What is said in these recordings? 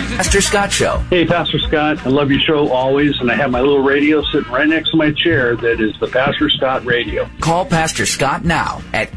Pastor Scott Show. Hey, Pastor Scott. I love your show always, and I have my little radio sitting right next to my chair that is the Pastor Scott radio. Call Pastor Scott now at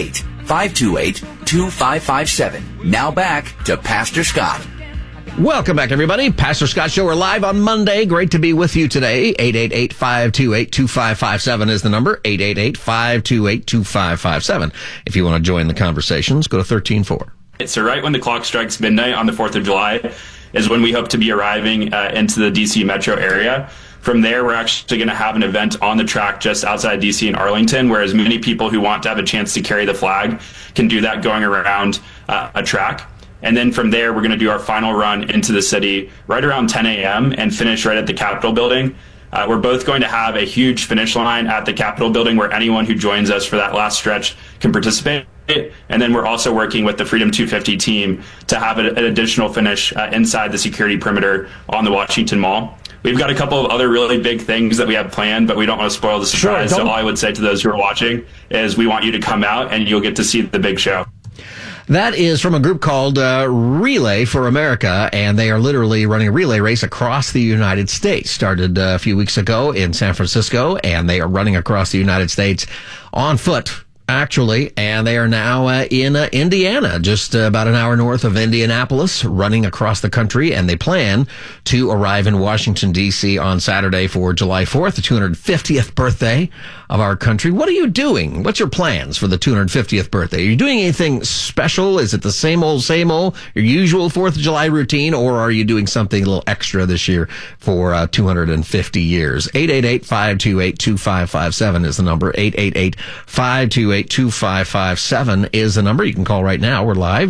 888-528-2557. Now back to Pastor Scott. Welcome back, everybody. Pastor Scott Show. We're live on Monday. Great to be with you today. 888-528-2557 is the number. 888-528-2557. If you want to join the conversations, go to 13-4. So right when the clock strikes midnight on the 4th of July is when we hope to be arriving into the D.C. metro area. From there, we're actually going to have an event on the track just outside D.C. in Arlington, where as many people who want to have a chance to carry the flag can do that going around a track. And then from there, we're going to do our final run into the city right around 10 a.m. and finish right at the Capitol building. We're both going to have a huge finish line at the Capitol building where anyone who joins us for that last stretch can participate. And then we're also working with the Freedom 250 team to have an additional finish inside the security perimeter on the Washington Mall. We've got a couple of other really big things that we have planned, but we don't want to spoil the surprise. So all I would say to those who are watching is we want you to come out and you'll get to see the big show. That is from a group called Relay for America, and they are literally running a relay race across the United States. Started a few weeks ago in San Francisco, and they are running across the United States on foot, actually, and they are now in Indiana, just about an hour north of Indianapolis, running across the country, and they plan to arrive in Washington, D.C. on Saturday for July 4th, the 250th birthday of our country. What are you doing? What's your plans for the 250th birthday? Are you doing anything special? Is it the same old, your usual 4th of July routine, or are you doing something a little extra this year for 250 years? 888-528-2557 is the number. 888-528-2557 is the number. You can call right now. We're live.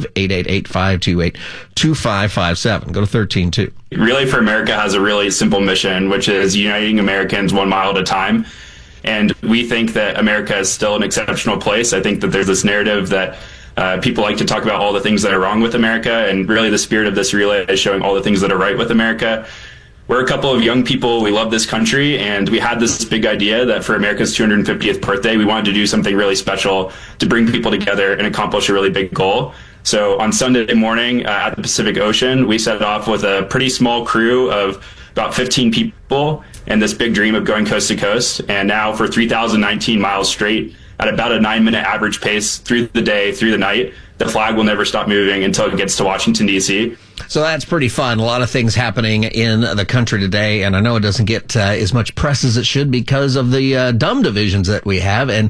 888-528-2557. Go to 13-2. Relay for America has a really simple mission, which is uniting Americans 1 mile at a time. And we think that America is still an exceptional place. I think that there's this narrative that people like to talk about all the things that are wrong with America, and really the spirit of this relay is showing all the things that are right with America. We're a couple of young people. We love this country, and we had this big idea that for America's 250th birthday, we wanted to do something really special to bring people together and accomplish a really big goal. So on Sunday morning at the Pacific Ocean, we set off with a pretty small crew of about 15 people and this big dream of going coast to coast. And now for 3,019 miles straight at about a 9-minute average pace through the day, through the night, the flag will never stop moving until it gets to Washington, D.C. So that's pretty fun. A lot of things happening in the country today, and I know it doesn't get as much press as it should because of the dumb divisions that we have, and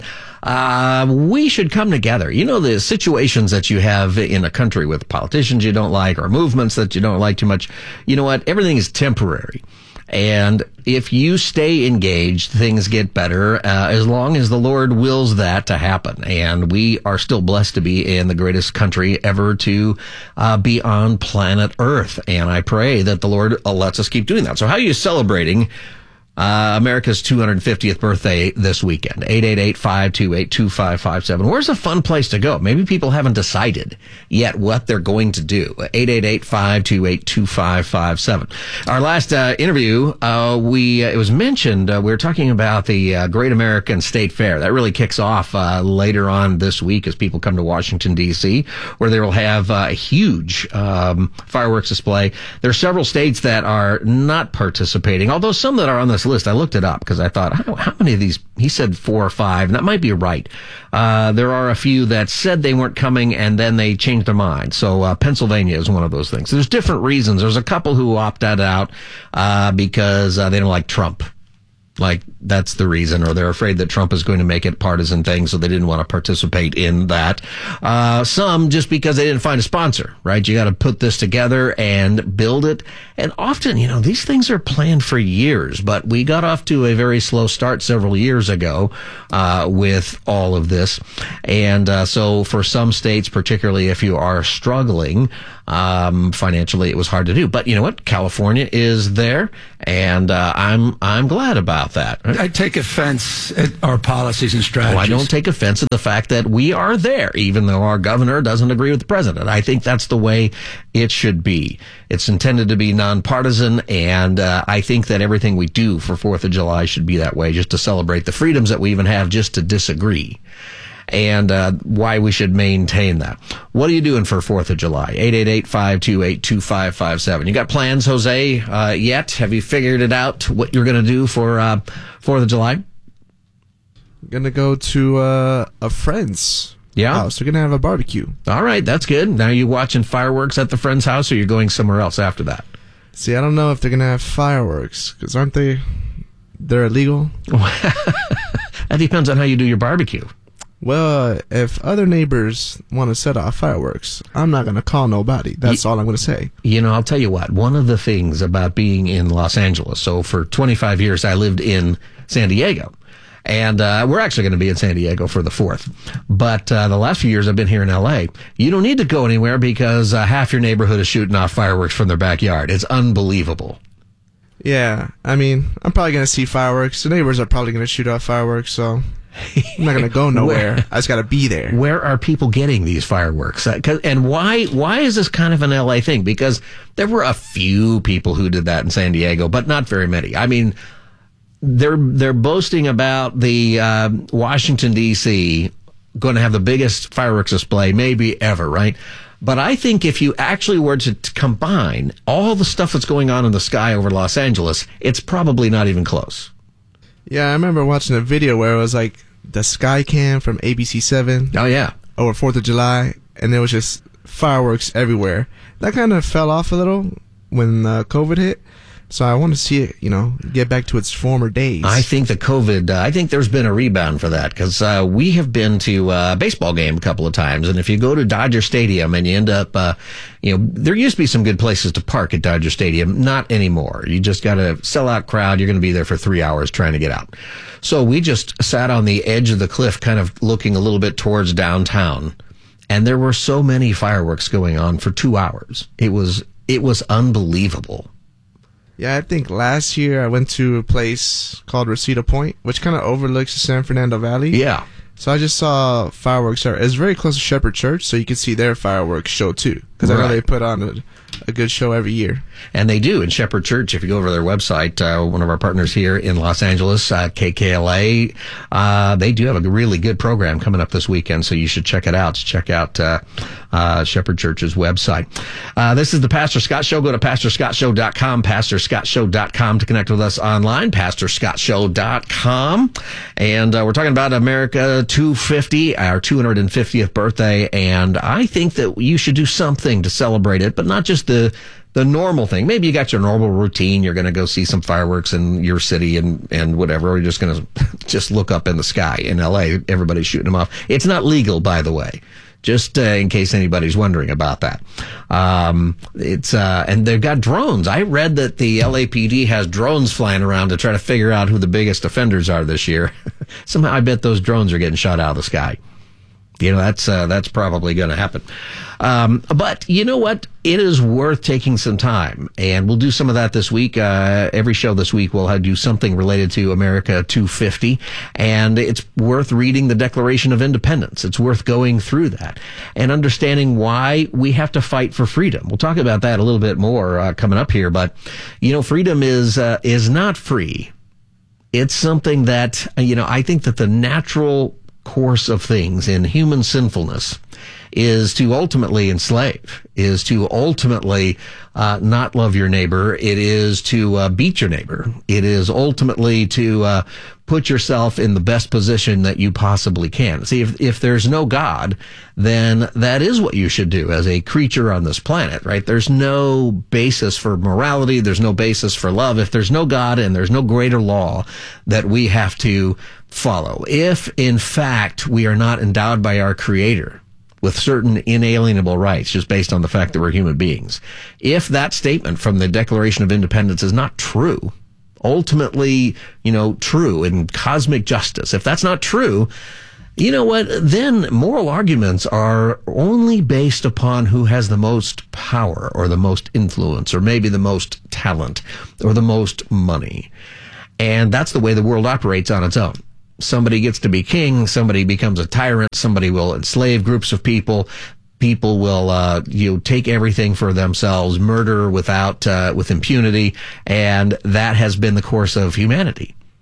we should come together. You know, the situations that you have in a country with politicians you don't like or movements that you don't like too much, you know what? Everything is temporary. And if you stay engaged, things get better as long as the Lord wills that to happen. And we are still blessed to be in the greatest country ever to be on planet Earth. And I pray that the Lord lets us keep doing that. So how are you celebrating America's 250th birthday this weekend? 888-528-2557. Where's a fun place to go? Maybe people haven't decided yet what they're going to do. 888-528-2557. Our last interview, it was mentioned, we were talking about the Great American State Fair. That really kicks off later on this week as people come to Washington, D.C., where they will have a huge fireworks display. There are several states that are not participating, although some that are on this list. I looked it up because I thought, how many of these? He said 4 or 5, and that might be right. There are a few that said they weren't coming, and then they changed their mind. So Pennsylvania is one of those things. There's different reasons. There's a couple who opted out because they don't like Trump. Like, that's the reason, or they're afraid that Trump is going to make it partisan thing, so they didn't want to participate in that. Some just because they didn't find a sponsor, right? You got to put this together and build it. And often, you know, these things are planned for years, but we got off to a very slow start several years ago with all of this. And so for some states, particularly if you are struggling financially, it was hard to do. But you know what? California is there, and I'm glad about that. I take offense at our policies and strategies. Oh, I don't take offense at the fact that we are there, even though our governor doesn't agree with the president. I think that's the way it should be. It's intended to be nonpartisan, and I think that everything we do for 4th of July should be that way, just to celebrate the freedoms that we even have just to disagree. and why we should maintain that. What are you doing for 4th of July? 888-528-2557. You got plans, Jose, yet? Have you figured it out what you're going to do for 4th of July? Going to go to a friend's house. We're going to have a barbecue. All right, that's good. Now you watching fireworks at the friend's house, or you're going somewhere else after that? See, I don't know if they're going to have fireworks, because aren't they? They're illegal? That depends on how you do your barbecue. Well, if other neighbors want to set off fireworks, I'm not going to call nobody. That's all I'm going to say. You know, I'll tell you what. One of the things about being in Los Angeles, so for 25 years I lived in San Diego. And we're actually going to be in San Diego for the 4th. But the last few years I've been here in L.A. You don't need to go anywhere because half your neighborhood is shooting off fireworks from their backyard. It's unbelievable. Yeah, I mean, I'm probably going to see fireworks. The neighbors are probably going to shoot off fireworks, so I'm not going to go nowhere. I just got to be there. Where are people getting these fireworks? And why is this kind of an L.A. thing? Because there were a few people who did that in San Diego, but not very many. I mean, they're boasting about the Washington, D.C. going to have the biggest fireworks display maybe ever, right? But I think if you actually were to combine all the stuff that's going on in the sky over Los Angeles, it's probably not even close. Yeah, I remember watching a video where it was like the sky cam from ABC7. Oh, yeah. Over 4th of July, and there was just fireworks everywhere. That kind of fell off a little when COVID hit. So I want to see it, get back to its former days. I think I think there's been a rebound for that because we have been to a baseball game a couple of times. And if you go to Dodger Stadium and you end up, there used to be some good places to park at Dodger Stadium. Not anymore. You just got a sellout crowd. You're going to be there for 3 hours trying to get out. So we just sat on the edge of the cliff, kind of looking a little bit towards downtown. And there were so many fireworks going on for 2 hours. It was unbelievable. Yeah, I think last year I went to a place called Reseda Point, which kind of overlooks the San Fernando Valley. Yeah. So I just saw fireworks there. It's very close to Shepherd Church, so you can see their fireworks show too. Because I know they put on a good show every year. And they do in Shepherd Church. If you go over to their website, one of our partners here in Los Angeles, KKLA, they do have a really good program coming up this weekend, so you should check it out. Check out Shepherd Church's website. This is the Pastor Scott Show. Go to PastorScottShow.com, PastorScottShow.com to connect with us online, PastorScottShow.com. And we're talking about America 250, our 250th birthday, and I think that you should do something to celebrate it, but not just the normal thing. Maybe you got your normal routine. You're going to go see some fireworks in your city and whatever. Or you're just going to just look up in the sky in L.A. Everybody's shooting them off. It's not legal, by the way. Just in case anybody's wondering about that. And they've got drones. I read that the LAPD has drones flying around to try to figure out who the biggest offenders are this year. Somehow I bet those drones are getting shot out of the sky. That's probably going to happen. But you know what? It is worth taking some time, and we'll do some of that this week. Every show this week we'll do something related to America 250, and it's worth reading the Declaration of Independence. It's worth going through that and understanding why we have to fight for freedom. We'll talk about that a little bit more coming up here, but freedom is not free. It's something that, I think that the natural course of things in human sinfulness is to ultimately enslave, is to ultimately not love your neighbor. It is to beat your neighbor. It is ultimately to put yourself in the best position that you possibly can. See, if there's no God, then that is what you should do as a creature on this planet, right? There's no basis for morality. There's no basis for love. If there's no God and there's no greater law that we have to follow, if in fact we are not endowed by our Creator with certain inalienable rights just based on the fact that we're human beings, if that statement from the Declaration of Independence is not true, ultimately, true in cosmic justice, if that's not true, you know what? Then moral arguments are only based upon who has the most power or the most influence or maybe the most talent or the most money. And that's the way the world operates on its own. Somebody gets to be king, somebody becomes a tyrant, somebody will enslave groups of people. People will, take everything for themselves, murder with impunity, and that has been the course of humanity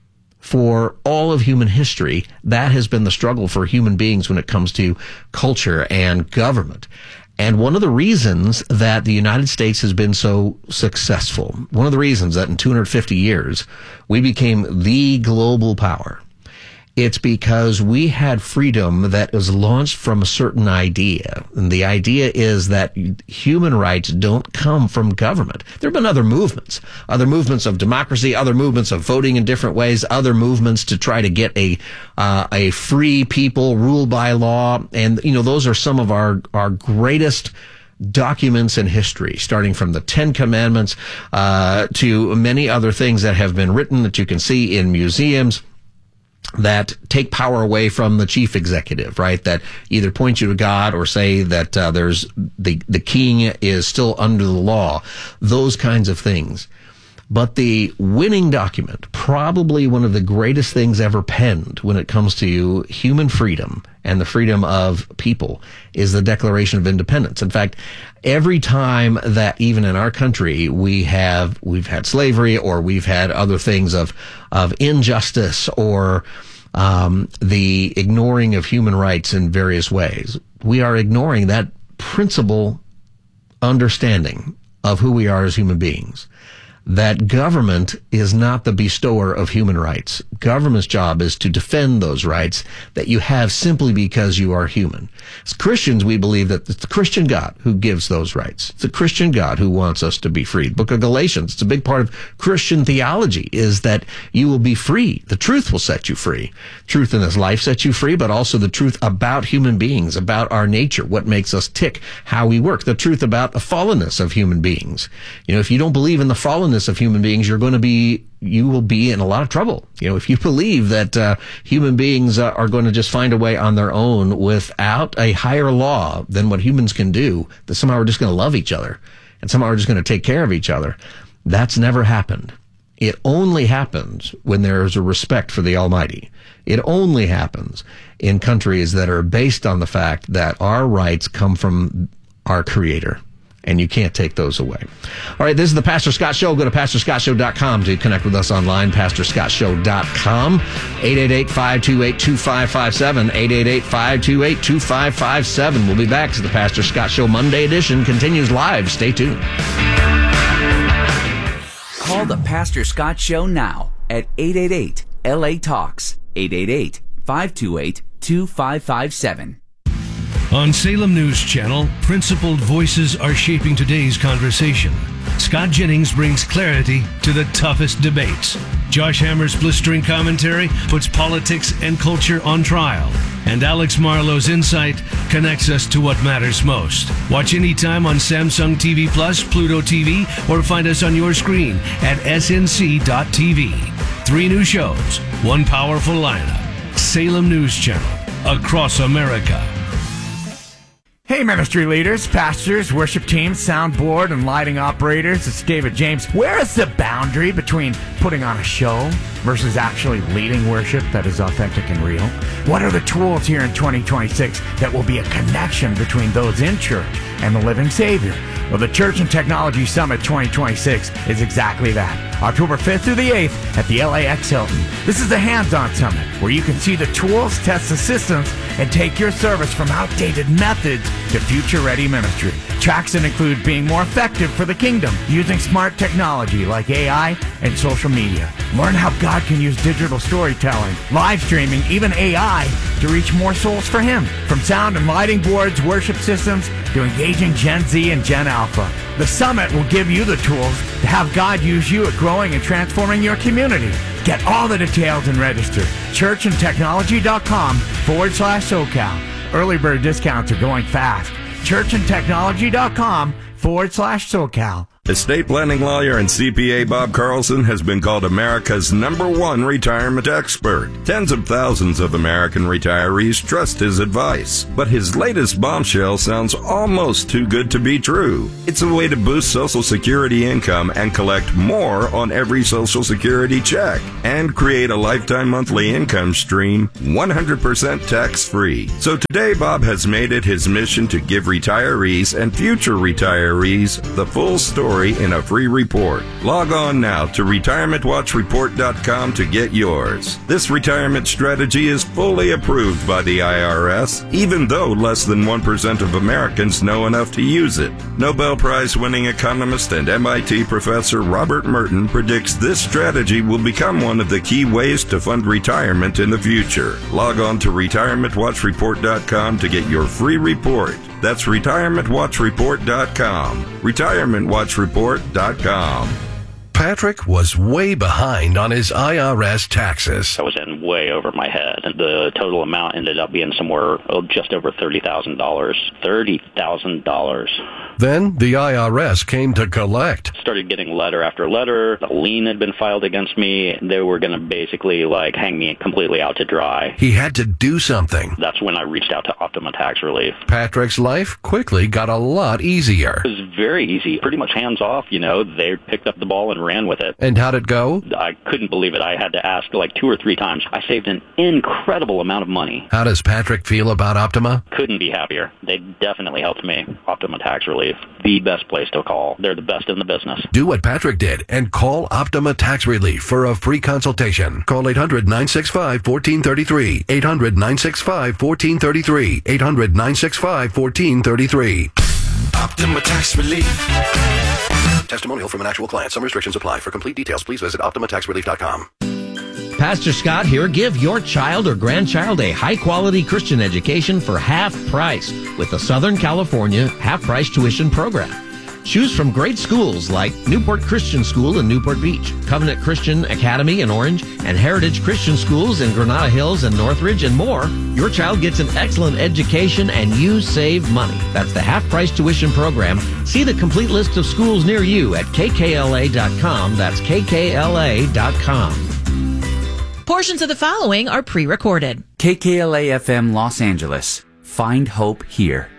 for all of human history, that has been the struggle for human beings when it comes to culture and government. And one of the reasons that the United States has been so successful, one of the reasons that in 250 years we became the global power, it's because we had freedom that was launched from a certain idea. And the idea is that human rights don't come from government. There have been other movements of democracy, other movements of voting in different ways, other movements to try to get a free people ruled by law. And, those are some of our greatest documents in history, starting from the Ten Commandments, to many other things that have been written that you can see in museums, that take power away from the chief executive, right? That either point you to God or say that there's the king is still under the law, those kinds of things. But the winning document, probably one of the greatest things ever penned when it comes to human freedom and the freedom of people, is the Declaration of Independence. In fact, every time that even in our country we've had slavery, or we've had other things of injustice, or the ignoring of human rights in various ways, we are ignoring that principal understanding of who we are as human beings. That government is not the bestower of human rights. Government's job is to defend those rights that you have simply because you are human. As Christians, we believe that it's the Christian God who gives those rights. It's the Christian God who wants us to be free. Book of Galatians, it's a big part of Christian theology, is that you will be free. The truth will set you free. Truth in this life sets you free, but also the truth about human beings, about our nature, what makes us tick, how we work, the truth about the fallenness of human beings. If you don't believe in the fallenness of human beings, you will be in a lot of trouble. If you believe that human beings are going to just find a way on their own without a higher law than what humans can do, that somehow we're just going to love each other and somehow we're just going to take care of each other, that's never happened. It only happens when there is a respect for the Almighty. It only happens in countries that are based on the fact that our rights come from our Creator. And you can't take those away. All right, this is the Pastor Scott Show. Go to PastorScottShow.com to connect with us online, PastorScottShow.com, 888-528-2557, 888-528-2557. We'll be back as the Pastor Scott Show Monday edition continues live. Stay tuned. Call the Pastor Scott Show now at 888-LA-TALKS, 888-528-2557. On Salem News Channel, principled voices are shaping today's conversation. Scott Jennings brings clarity to the toughest debates. Josh Hammer's blistering commentary puts politics and culture on trial. And Alex Marlowe's insight connects us to what matters most. Watch anytime on Samsung TV Plus, Pluto TV, or find us on your screen at snc.tv. 3 new shows, 1 powerful lineup. Salem News Channel, across America. Hey, ministry leaders, pastors, worship teams, soundboard, and lighting operators. It's David James. Where is the boundary between putting on a show versus actually leading worship that is authentic and real? What are the tools here in 2026 that will be a connection between those in church and the living Savior? Well, the Church and Technology Summit 2026 is exactly that. October 5th through the 8th at the LAX Hilton. This is a hands-on summit where you can see the tools, test the systems, and take your service from outdated methods to future-ready ministry. Tracks that include being more effective for the kingdom, using smart technology like AI and social media. Learn how God can use digital storytelling, live streaming, even AI to reach more souls for Him. From sound and lighting boards, worship systems, to engaging Gen Z and Gen Alpha. The summit will give you the tools to have God use you at growing and transforming your community. Get all the details and register. churchandtechnology.com/SoCal. Early bird discounts are going fast. churchandtechnology.com/SoCal. Estate planning lawyer and CPA Bob Carlson has been called America's #1 retirement expert. Tens of thousands of American retirees trust his advice. But his latest bombshell sounds almost too good to be true. It's a way to boost Social Security income and collect more on every Social Security check and create a lifetime monthly income stream 100% tax-free. So today, Bob has made it his mission to give retirees and future retirees the full story story in a free report. Log on now to retirementwatchreport.com to get yours. This retirement strategy is fully approved by the IRS, even though less than 1% of Americans know enough to use it. Nobel Prize-winning economist and MIT professor Robert Merton predicts this strategy will become one of the key ways to fund retirement in the future. Log on to retirementwatchreport.com to get your free report. That's retirementwatchreport.com. retirementwatchreport.com. Patrick was way behind on his IRS taxes. I was in way over my head, and the total amount ended up being somewhere just over $30,000. $30,000. Then the IRS came to collect. Started getting letter after letter. A lien had been filed against me. They were going to basically hang me completely out to dry. He had to do something. That's when I reached out to Optima Tax Relief. Patrick's life quickly got a lot easier. It was very easy, pretty much hands off. They picked up the ball and ran with it. And how'd it go? I couldn't believe it. I had to ask 2 or 3 times. I saved an incredible amount of money. How does Patrick feel about Optima? Couldn't be happier. They definitely helped me. Optima Tax Relief, the best place to call. They're the best in the business. Do what Patrick did and call Optima Tax Relief for a free consultation. Call 800-965-1433. 800-965-1433. 800-965-1433. Optima Tax Relief. Testimonial from an actual client. Some restrictions apply. For complete details, please visit OptimaTaxRelief.com. Pastor Scott here. Give your child or grandchild a high-quality Christian education for half price with the Southern California half-price tuition program. Choose from great schools like Newport Christian School in Newport Beach, Covenant Christian Academy in Orange, and Heritage Christian Schools in Granada Hills and Northridge, and more. Your child gets an excellent education and you save money. That's the half-price tuition program. See the complete list of schools near you at kkla.com. That's kkla.com. Portions of the following are pre-recorded. KKLA FM Los Angeles. Find hope here.